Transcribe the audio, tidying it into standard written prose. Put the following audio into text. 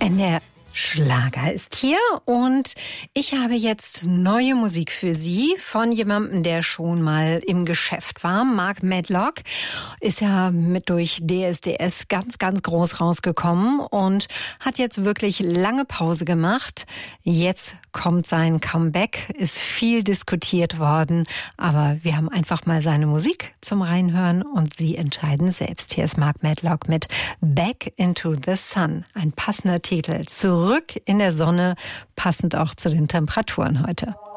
NDR Schlager ist hier und ich habe jetzt neue Musik für Sie von jemandem, der schon mal im Geschäft war. Mark Medlock ist ja mit durch DSDS ganz, ganz groß rausgekommen und hat jetzt wirklich lange Pause gemacht. Jetzt kommt sein Comeback, ist viel diskutiert worden, aber wir haben einfach mal seine Musik zum Reinhören und Sie entscheiden selbst. Hier ist Mark Medlock mit Back into the Sun, ein passender Titel. Zurück in der Sonne, passend auch zu den Temperaturen heute.